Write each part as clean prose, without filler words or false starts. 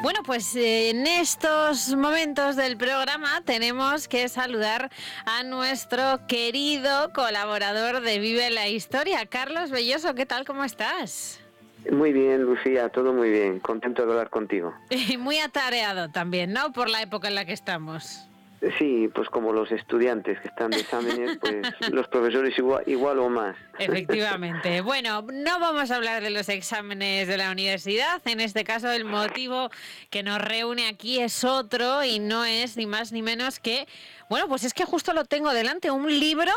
Bueno, pues en estos momentos del programa tenemos que saludar a nuestro querido colaborador de Vive la Historia, Carlos Belloso. ¿Qué tal? ¿Cómo estás? Muy bien, Lucía, todo muy bien. Contento de hablar contigo. Muy atareado también, ¿no? Por la época en la que estamos. Sí, pues como los estudiantes que están de exámenes, pues los profesores igual o más. Efectivamente. Bueno, no vamos a hablar de los exámenes de la universidad. En este caso, el motivo que nos reúne aquí es otro y no es ni más ni menos que, bueno, pues es que justo lo tengo delante, un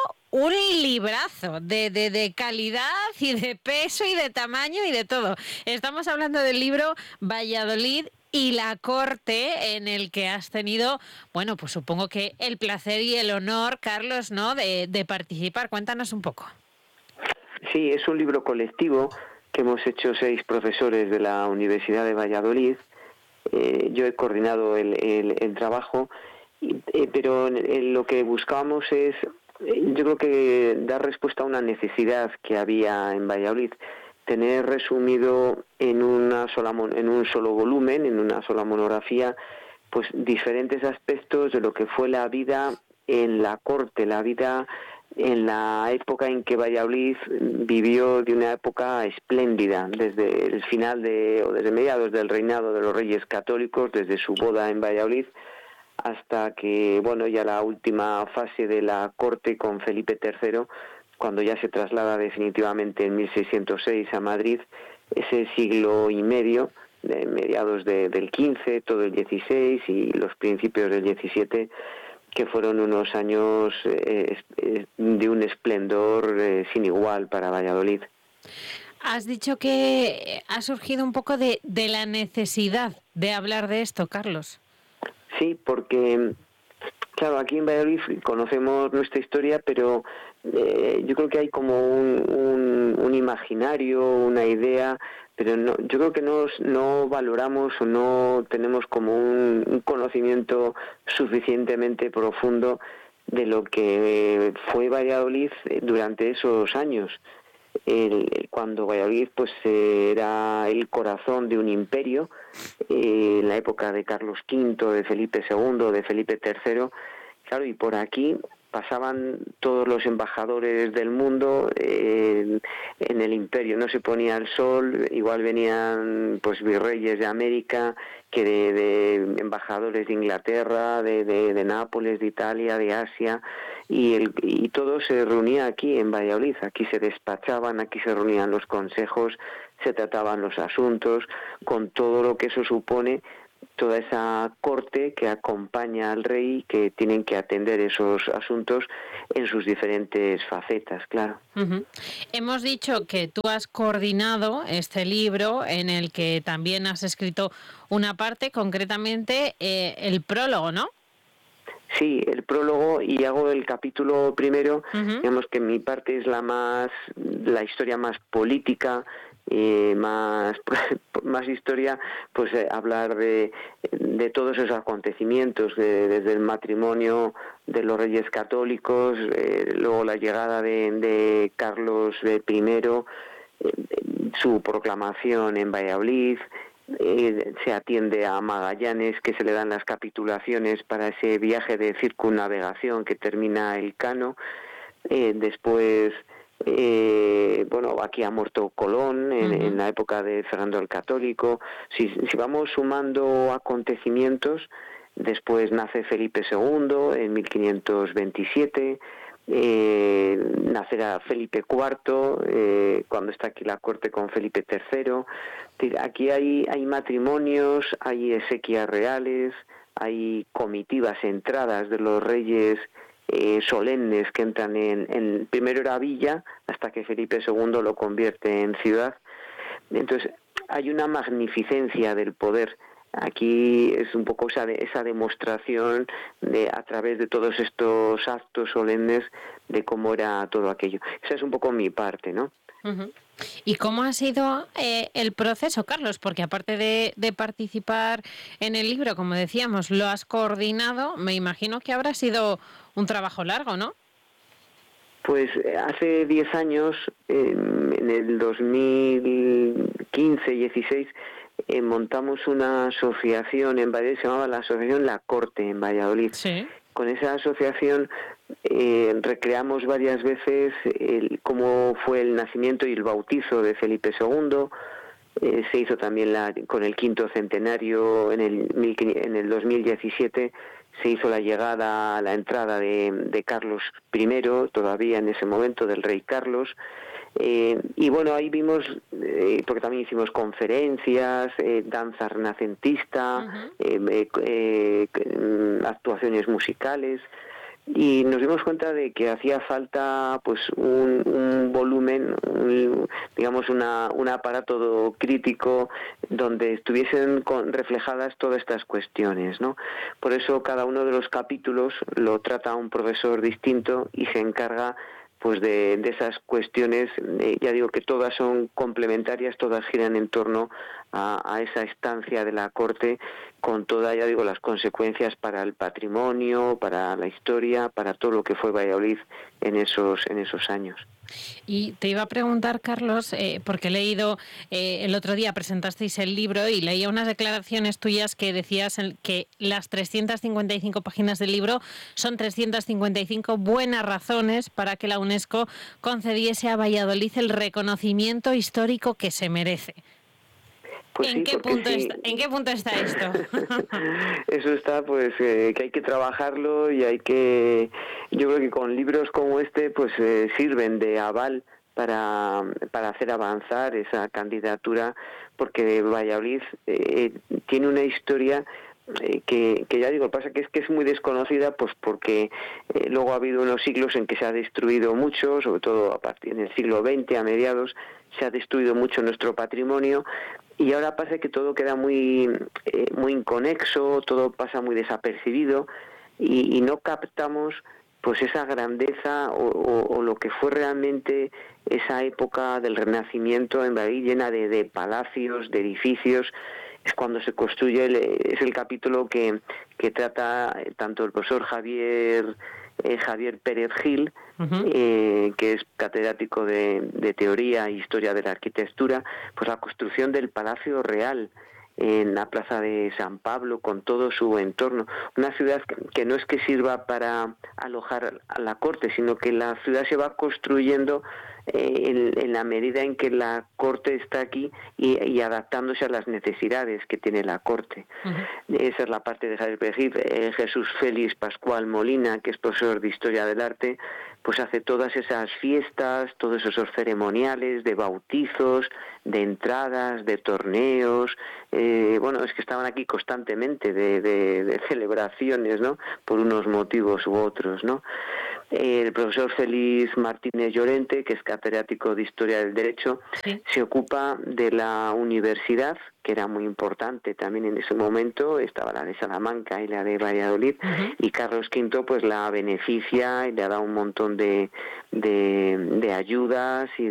librazo de calidad y de peso y de tamaño y de todo. Estamos hablando del libro Valladolid y la corte, en el que has tenido, bueno, pues supongo que el placer y el honor, Carlos, ¿no?, de participar. Cuéntanos un poco. Sí, es un libro colectivo que hemos hecho 6 profesores de la Universidad de Valladolid. Yo he coordinado el trabajo, pero lo que buscábamos es, yo creo que dar respuesta a una necesidad que había en Valladolid, tener resumido en un solo volumen, en una sola monografía, pues diferentes aspectos de lo que fue la vida en la corte, la vida en la época en que Valladolid vivió de una época espléndida, desde el final o desde mediados del reinado de los Reyes Católicos, desde su boda en Valladolid, hasta que, bueno, ya la última fase de la corte con Felipe III, cuando ya se traslada definitivamente en 1606 a Madrid, ese siglo y medio, de mediados del XV, todo el XVI y los principios del XVII, que fueron unos años de un esplendor sin igual para Valladolid. Has dicho que ha surgido un poco de la necesidad de hablar de esto, Carlos. Sí, porque, claro, aquí en Valladolid conocemos nuestra historia, pero yo creo que hay como un imaginario, una idea, pero no, yo creo que no valoramos o no tenemos como un conocimiento suficientemente profundo de lo que fue Valladolid durante esos años. Cuando Valladolid pues era el corazón de un imperio, en la época de Carlos V, de Felipe II, de Felipe III, claro, y por aquí pasaban todos los embajadores del mundo en el imperio, no se ponía el sol, igual venían pues virreyes de América, que de embajadores de Inglaterra, de Nápoles, de Italia, de Asia, y todo se reunía aquí en Valladolid, aquí se despachaban, aquí se reunían los consejos, se trataban los asuntos, con todo lo que eso supone, toda esa corte que acompaña al rey, que tienen que atender esos asuntos en sus diferentes facetas, claro. Uh-huh. Hemos dicho que tú has coordinado este libro, en el que también has escrito una parte, concretamente el prólogo, ¿no? Sí, el prólogo, y hago el capítulo primero. Uh-huh. Digamos que mi parte es la historia más política, más historia, pues hablar de todos esos acontecimientos, desde el matrimonio de los Reyes Católicos, luego la llegada de Carlos I, su proclamación en Valladolid. Se atiende a Magallanes, que se le dan las capitulaciones para ese viaje de circunnavegación que termina el Cano. Después, bueno, aquí ha muerto Colón en la época de Fernando el Católico. Si vamos sumando acontecimientos, después nace Felipe II en 1527. Nacerá Felipe IV cuando está aquí la corte con Felipe III. Aquí hay matrimonios, hay exequias reales, hay comitivas, entradas de los reyes solemnes que entran primero era villa, hasta que Felipe II lo convierte en ciudad. Entonces hay una magnificencia del poder. Aquí es un poco esa demostración a través de todos estos actos solemnes de cómo era todo aquello. Esa es un poco mi parte, ¿no? Uh-huh. ¿Y cómo ha sido el proceso, Carlos? Porque aparte de participar en el libro, como decíamos, lo has coordinado. Me imagino que habrá sido un trabajo largo, ¿no? Pues hace 10 años, en el 2015-16, montamos una asociación en Valladolid, se llamaba la Asociación La Corte en Valladolid. Sí. Con esa asociación recreamos varias veces cómo fue el nacimiento y el bautizo de Felipe II. Se hizo también con el quinto centenario en el 2017. Se hizo la llegada, la entrada de Carlos I, todavía en ese momento, del rey Carlos. Y bueno, ahí vimos, porque también hicimos conferencias, danza renacentista, actuaciones musicales, y nos dimos cuenta de que hacía falta pues un volumen, digamos un aparato crítico donde estuviesen reflejadas todas estas cuestiones, ¿no? Por eso cada uno de los capítulos lo trata un profesor distinto y se encarga pues de esas cuestiones. Ya digo que todas son complementarias, todas giran en torno a esa estancia de la corte, con todas, ya digo, las consecuencias para el patrimonio, para la historia, para todo lo que fue Valladolid en esos años. Y te iba a preguntar, Carlos, porque he leído, el otro día presentasteis el libro y leía unas declaraciones tuyas que decías que las 355 páginas del libro son 355 buenas razones para que la UNESCO concediese a Valladolid el reconocimiento histórico que se merece. Pues ¿En qué punto está esto? Eso está, pues, que hay que trabajarlo y yo creo que con libros como este, pues, sirven de aval para hacer avanzar esa candidatura, porque Valladolid tiene una historia que ya digo, pasa que es muy desconocida, pues porque luego ha habido unos siglos en que se ha destruido mucho, sobre todo a partir del siglo XX, a mediados, se ha destruido mucho nuestro patrimonio, y ahora pasa que todo queda muy inconexo, todo pasa muy desapercibido, y no captamos pues esa grandeza o lo que fue realmente esa época del Renacimiento en Madrid, llena de palacios, de edificios. Es cuando se construye, es el capítulo que trata tanto el profesor Javier Pérez Gil, que es catedrático de Teoría e Historia de la Arquitectura, pues la construcción del Palacio Real en la plaza de San Pablo, con todo su entorno. Una ciudad que no es que sirva para alojar a la corte, sino que la ciudad se va construyendo en la medida en que la corte está aquí y adaptándose a las necesidades que tiene la corte. Esa es la parte de Javier Pérez Gil. Jesús Félix Pascual Molina, que es profesor de Historia del Arte, pues hace todas esas fiestas, todos esos ceremoniales de bautizos, de entradas, de torneos. Bueno, es que estaban aquí constantemente de celebraciones, ¿no? Por unos motivos u otros, ¿no? El profesor Félix Martínez Llorente, que es catedrático de Historia del Derecho, Sí. se ocupa de la universidad, que era muy importante también en ese momento, estaba la de Salamanca y la de Valladolid, y Carlos V pues la beneficia y le da un montón de ayudas y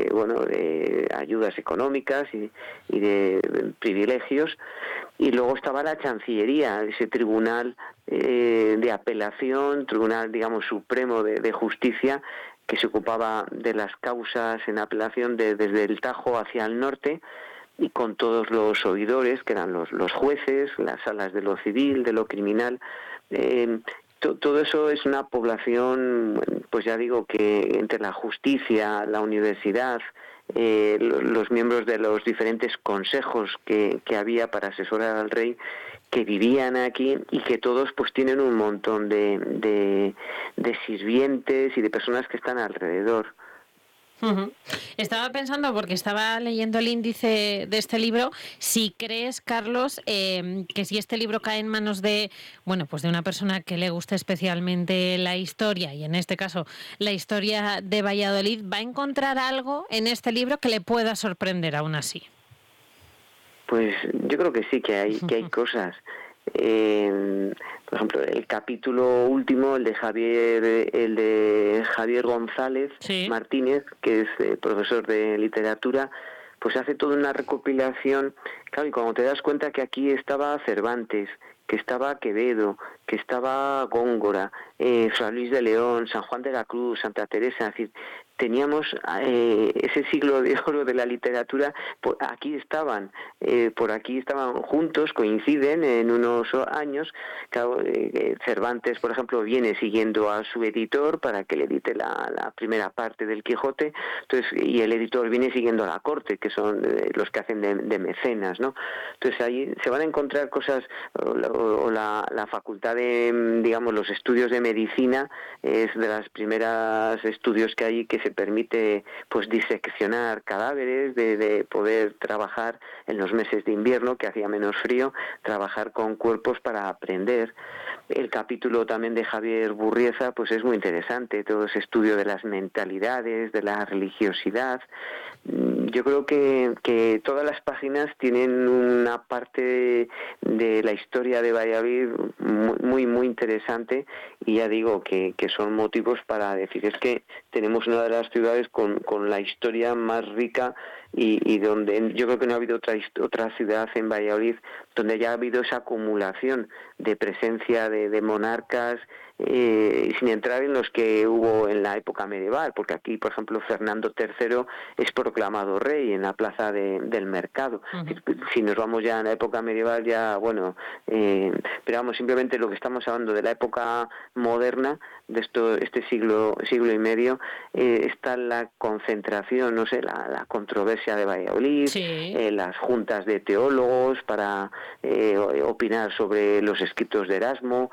de ayudas económicas y de privilegios. Y luego estaba la Chancillería, ese tribunal de apelación, tribunal, digamos, supremo de justicia, que se ocupaba de las causas en apelación desde el Tajo hacia el norte, y con todos los oidores, que eran los jueces, las salas de lo civil, de lo criminal. Todo eso es una población, pues ya digo, que entre la justicia, la universidad, los miembros de los diferentes consejos que había para asesorar al rey, que vivían aquí, y que todos pues tienen un montón de sirvientes y de personas que están alrededor. Estaba pensando, porque estaba leyendo el índice de este libro, si crees, Carlos, que si este libro cae en manos de una persona que le guste especialmente la historia, y en este caso la historia de Valladolid, va a encontrar algo en este libro que le pueda sorprender aún así. Pues yo creo que sí, que hay cosas. Por ejemplo, el capítulo último, el de Javier González Martínez, que es profesor de literatura, pues hace toda una recopilación. Claro, y cuando te das cuenta que aquí estaba Cervantes, que estaba Quevedo, que estaba Góngora, Fray Luis de León, San Juan de la Cruz, Santa Teresa, es decir, teníamos ese siglo de oro de la literatura, aquí estaban juntos, coinciden en unos años. Claro, Cervantes, por ejemplo, viene siguiendo a su editor para que le edite la primera parte del Quijote, entonces, y el editor viene siguiendo a la corte, que son los que hacen de mecenas, ¿no? Entonces ahí se van a encontrar cosas, o la facultad de, digamos, los estudios de medicina es de las primeras estudios que hay que se permite pues diseccionar cadáveres, de poder trabajar en los meses de invierno, que hacía menos frío, trabajar con cuerpos para aprender. El capítulo también de Javier Burrieza pues es muy interesante, todo ese estudio de las mentalidades, de la religiosidad. Yo creo que todas las páginas tienen una parte de la historia de Valladolid muy, muy interesante, y ya digo que son motivos para decir, es que tenemos una de las ciudades con la historia más rica, y donde yo creo que no ha habido otra ciudad en Valladolid donde haya habido esa acumulación de presencia de monarcas, sin entrar en los que hubo en la época medieval, porque aquí, por ejemplo, Fernando III es proclamado rey en la plaza del Mercado. Uh-huh. Si nos vamos ya a la época medieval, ya, bueno, pero vamos, simplemente lo que estamos hablando de la época moderna, de este siglo y medio, está la concentración, no sé, la controversia de Valladolid, sí. Las juntas de teólogos para opinar sobre los escritos de Erasmo,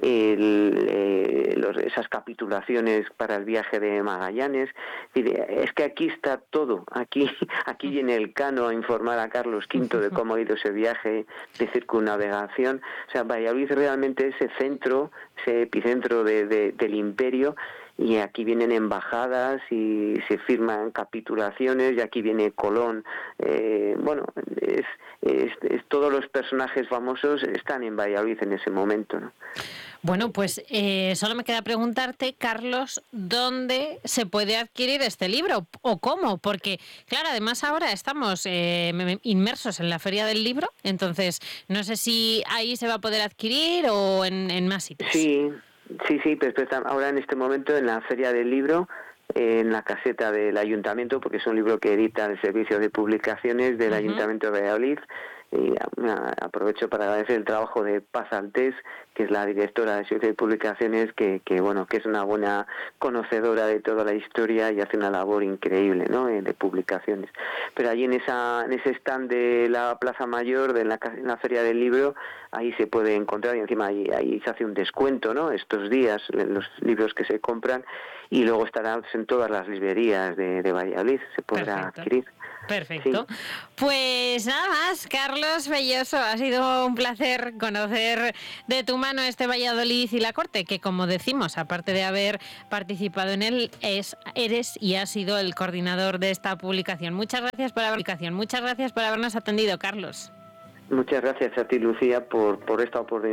esas capitulaciones para el viaje de Magallanes. Es que aquí está todo, aquí viene el Cano a informar a Carlos V de cómo ha ido ese viaje de circunnavegación. O sea, Valladolid realmente es ese centro, ese epicentro del imperio, y aquí vienen embajadas y se firman capitulaciones, y aquí viene Colón. Bueno, todos los personajes famosos están en Valladolid en ese momento, ¿no? Bueno, pues solo me queda preguntarte, Carlos, ¿dónde se puede adquirir este libro o cómo? Porque, claro, además ahora estamos inmersos en la Feria del Libro, entonces no sé si ahí se va a poder adquirir o en más sitios. Sí, pues ahora en este momento en la Feria del Libro, en la caseta del Ayuntamiento, porque es un libro que edita el Servicio de Publicaciones del Ayuntamiento de Valladolid. Y aprovecho para agradecer el trabajo de Paz Altés, que es la directora del Servicio de Publicaciones, que es una buena conocedora de toda la historia y hace una labor increíble, ¿no?, de publicaciones. Pero allí en ese stand de la Plaza Mayor, en la Feria del Libro, ahí se puede encontrar, y encima ahí se hace un descuento, ¿no?, estos días, los libros que se compran, y luego estará en todas las librerías de Valladolid, se podrá adquirir. Perfecto. Sí. Pues nada más, Carlos Belloso, ha sido un placer conocer de tu mano este Valladolid y la Corte, que como decimos, aparte de haber participado en él, eres y has sido el coordinador de esta publicación. Muchas gracias por habernos atendido, Carlos. Muchas gracias a ti, Lucía, por esta oportunidad